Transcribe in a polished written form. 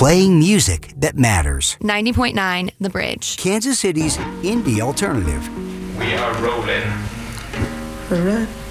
playing music that matters. 90.9 The Bridge. Kansas City's indie alternative. We are rolling. Right.